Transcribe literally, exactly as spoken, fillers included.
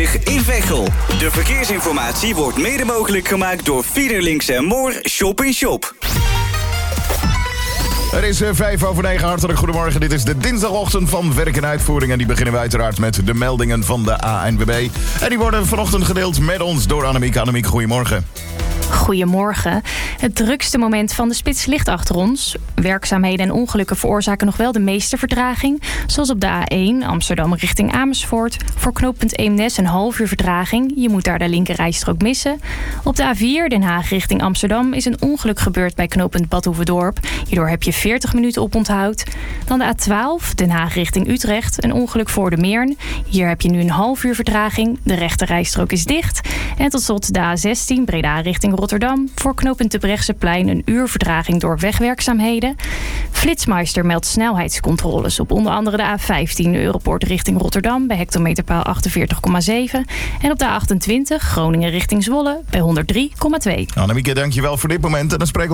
twintig in Veghel. De verkeersinformatie wordt mede mogelijk gemaakt door Fiederlinks en Moor Shop in Shop. Het is uh, vijf over negen. Hartelijk goedemorgen. Dit is de dinsdagochtend van Werk en Uitvoering. En die beginnen we uiteraard met de meldingen van de A N W B. En die worden vanochtend gedeeld met ons door Annemiek. Annemiek, goedemorgen. Goedemorgen. Het drukste moment van de spits ligt achter ons. Werkzaamheden en ongelukken veroorzaken nog wel de meeste vertraging. Zoals op de A één, Amsterdam richting Amersfoort. Voor knooppunt Eemnes een half uur vertraging. Je moet daar de linkerrijstrook missen. Op de A vier, Den Haag richting Amsterdam, is een ongeluk gebeurd bij knooppunt Badhoevedorp. Hierdoor heb je veertig minuten oponthoud. Dan de A twaalf, Den Haag richting Utrecht. Een ongeluk voor de Meern. Hier heb je nu een half uur vertraging. De rechterrijstrook is dicht. En tot slot de A zestien, Breda richting Rotterdam. Voor knooppunt Terbrechtseplein een uur vertraging door wegwerkzaamheden. Flitsmeister meldt snelheidscontroles op onder andere de A vijftien Europoort richting Rotterdam bij hectometerpaal achtenveertig komma zeven. En op de A achtentwintig Groningen richting Zwolle bij honderd drie komma twee. Annemieke, dankjewel voor dit moment. En dan spreken we